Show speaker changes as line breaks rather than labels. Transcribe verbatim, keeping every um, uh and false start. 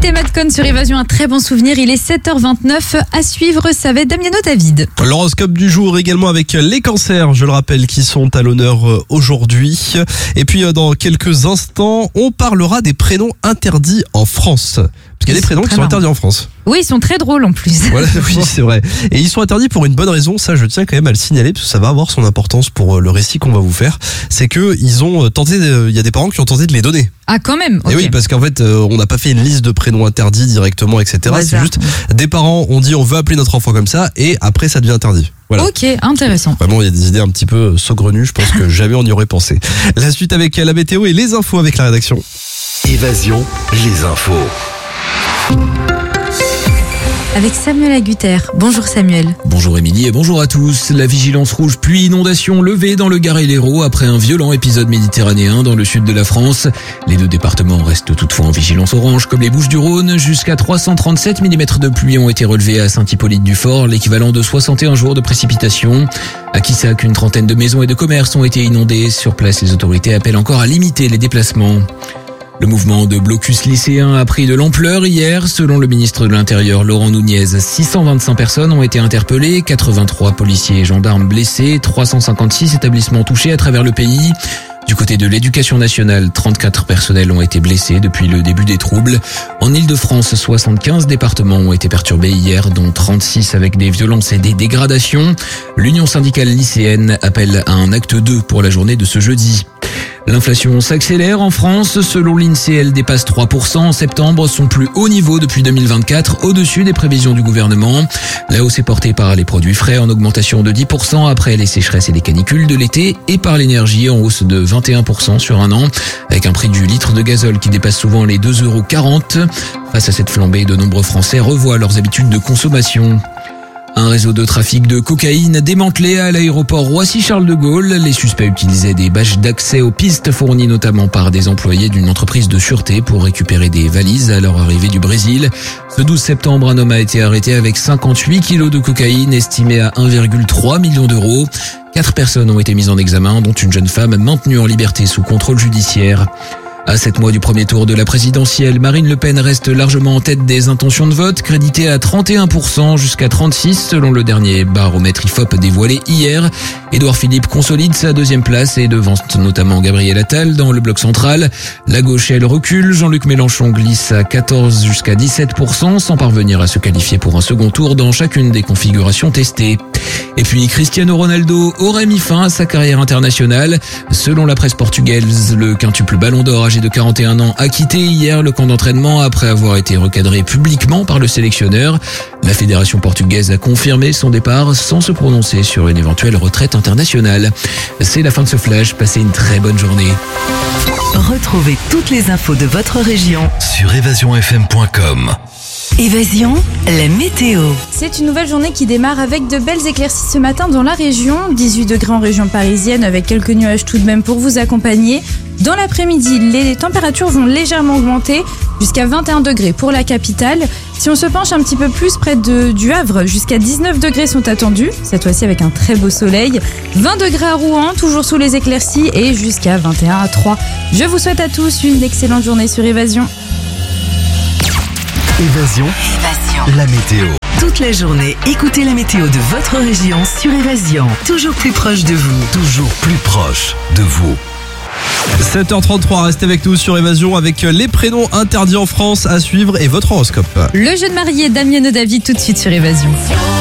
Écoutez Madcon sur Évasion, un très bon souvenir. Il est sept heures vingt-neuf. À suivre, ça va être Damiano David.
L'horoscope du jour également avec les cancers, je le rappelle, qui sont à l'honneur aujourd'hui. Et puis dans quelques instants, on parlera des prénoms interdits en France. Parce qu'il y a des prénoms qui sont interdits en France.
Oui, ils sont très drôles en plus.
Voilà, oui, c'est vrai. Et ils sont interdits pour une bonne raison, ça je tiens quand même à le signaler, parce que ça va avoir son importance pour le récit qu'on va vous faire. C'est que ils ont tenté, il y a des parents qui ont tenté de les donner.
Ah, quand même.
Okay. Et oui, parce qu'en fait, on n'a pas fait une liste de prénoms interdits directement, et cetera. C'est juste des parents ont dit on veut appeler notre enfant comme ça, et après ça devient interdit. Voilà.
Ok, intéressant.
Vraiment, il y a des idées un petit peu saugrenues, je pense que jamais on y aurait pensé. La suite avec la météo et les infos avec la rédaction.
Évasion, les infos.
Avec Samuel Agutter. Bonjour Samuel.
Bonjour Émilie et bonjour à tous. La vigilance rouge pluie inondation levée dans le Gard et l'Hérault après un violent épisode méditerranéen dans le sud de la France. Les deux départements restent toutefois en vigilance orange comme les Bouches-du-Rhône. Jusqu'à trois cent trente-sept millimètres de pluie ont été relevés à Saint-Hippolyte-du-Fort, l'équivalent de soixante et un jours de précipitation. À Quissac, une trentaine de maisons et de commerces ont été inondées. Sur place, les autorités appellent encore à limiter les déplacements. Le mouvement de blocus lycéen a pris de l'ampleur hier. Selon le ministre de l'Intérieur, Laurent Nunez, six cent vingt-cinq personnes ont été interpellées, quatre-vingt-trois policiers et gendarmes blessés, trois cent cinquante-six établissements touchés à travers le pays. Du côté de l'Éducation nationale, trente-quatre personnels ont été blessés depuis le début des troubles. En Île-de-France, soixante-quinze départements ont été perturbés hier, dont trente-six avec des violences et des dégradations. L'Union syndicale lycéenne appelle à un acte deux pour la journée de ce jeudi. L'inflation s'accélère en France. Selon l'INSEE, elle dépasse trois pour cent en septembre, son plus haut niveau depuis deux mille vingt-quatre, au-dessus des prévisions du gouvernement. La hausse est portée par les produits frais en augmentation de dix pour cent après les sécheresses et les canicules de l'été et par l'énergie en hausse de vingt et un pour cent sur un an, avec un prix du litre de gazole qui dépasse souvent les deux euros quarante. Face à cette flambée, de nombreux Français revoient leurs habitudes de consommation. Un réseau de trafic de cocaïne démantelé à l'aéroport Roissy-Charles de Gaulle. Les suspects utilisaient des badges d'accès aux pistes fournis notamment par des employés d'une entreprise de sûreté pour récupérer des valises à leur arrivée du Brésil. Ce douze septembre, un homme a été arrêté avec cinquante-huit kilos de cocaïne estimée à un virgule trois million d'euros. Quatre personnes ont été mises en examen, dont une jeune femme maintenue en liberté sous contrôle judiciaire. À sept mois du premier tour de la présidentielle, Marine Le Pen reste largement en tête des intentions de vote, créditée à trente et un pour cent jusqu'à trente-six selon le dernier baromètre I F O P dévoilé hier. Édouard Philippe consolide sa deuxième place et devance notamment Gabriel Attal dans le bloc central. La gauche, elle, recule. Jean-Luc Mélenchon glisse à quatorze jusqu'à dix-sept pour cent sans parvenir à se qualifier pour un second tour dans chacune des configurations testées. Et puis Cristiano Ronaldo aurait mis fin à sa carrière internationale. Selon la presse portugaise, le quintuple Ballon d'Or âgé de quarante et un ans a quitté hier le camp d'entraînement après avoir été recadré publiquement par le sélectionneur. La fédération portugaise a confirmé son départ sans se prononcer sur une éventuelle retraite internationale. C'est la fin de ce flash, passez une très bonne journée.
Retrouvez toutes les infos de votre région
sur évasion f m point com.
Évasion, la météo.
C'est une nouvelle journée qui démarre avec de belles éclaircies ce matin dans la région. dix-huit degrés en région parisienne avec quelques nuages tout de même pour vous accompagner. Dans l'après-midi, les températures vont légèrement augmenter jusqu'à vingt et un degrés pour la capitale. Si on se penche un petit peu plus près de, du Havre, jusqu'à dix-neuf degrés sont attendus, cette fois-ci avec un très beau soleil. vingt degrés à Rouen, toujours sous les éclaircies et jusqu'à vingt et un à Troyes. Je vous souhaite à tous une excellente journée sur Évasion.
Évasion, Évasion, la météo.
Toute la journée, écoutez la météo de votre région sur Évasion. Toujours plus proche de vous.
Toujours plus proche de vous.
sept heures trente-trois, restez avec nous sur Évasion avec les prénoms interdits en France à suivre et votre horoscope.
Le jeune marié Damiano David tout de suite sur Évasion.